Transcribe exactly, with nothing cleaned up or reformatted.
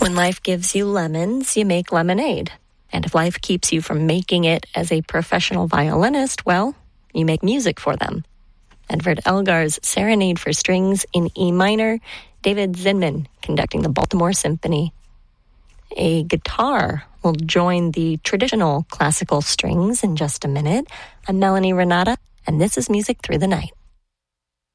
When life gives you lemons, you make lemonade. And if life keeps you from making it as a professional violinist, well, you make music for them. Edvard Elgar's Serenade for Strings in E minor, David Zinman conducting the Baltimore Symphony. A guitar will join the traditional classical strings in just a minute. I'm Melanie Renata, and this is Music Through the Night.